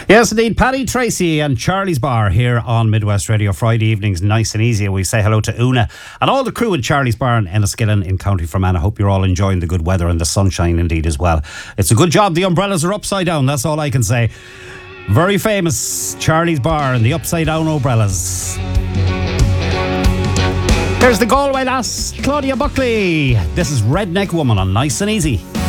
Yes, indeed. Paddy Tracy and Charlie's Bar here on Midwest Radio. Friday evenings, nice and easy. We say hello to Una and all the crew at Charlie's Bar in Enniskillen in County Fermanagh. I hope you're all enjoying the good weather and the sunshine indeed as well. It's a good job the umbrellas are upside down, that's all I can say. Very famous Charlie's Bar and the upside down umbrellas. Here's the Galway lass, Claudia Buckley. This is Redneck Woman on Nice and Easy.